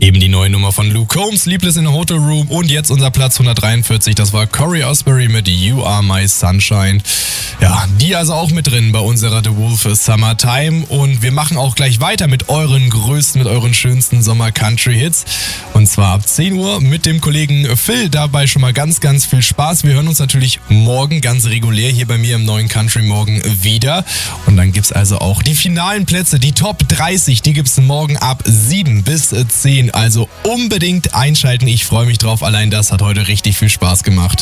Eben die neue Nummer von Luke Combs, Sleepless in a Hotel Room, und jetzt unser Platz 143, das war Corey Asbury mit You Are My Sunshine. Ja, die also auch mit drin bei unserer The Wolf Summertime, und wir machen auch gleich weiter mit euren größten, mit euren schönsten Sommer-Country-Hits, und zwar ab 10 Uhr mit dem Kollegen Phil. Dabei schon mal ganz, ganz viel Spaß. Wir hören uns natürlich morgen ganz regulär hier bei mir im neuen Country Morgen wieder, und dann gibt's also auch die finalen Plätze, die Top 30, die gibt's morgen ab 7 bis 10. Also unbedingt einschalten. Ich freue mich drauf. Allein das hat heute richtig viel Spaß gemacht.